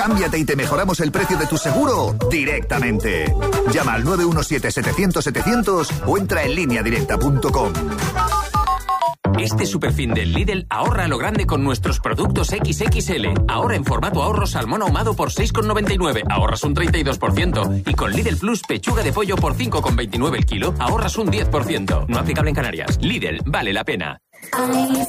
Cámbiate y te mejoramos el precio de tu seguro directamente. Llama al 917-700-700 o entra en lineadirecta.com. Este superfin del Lidl ahorra a lo grande con nuestros productos XXL. Ahora en formato ahorro salmón ahumado por 6,99, ahorras un 32%. Y con Lidl Plus pechuga de pollo por 5,29 el kilo, ahorras un 10%. No aplicable en Canarias. Lidl, vale la pena.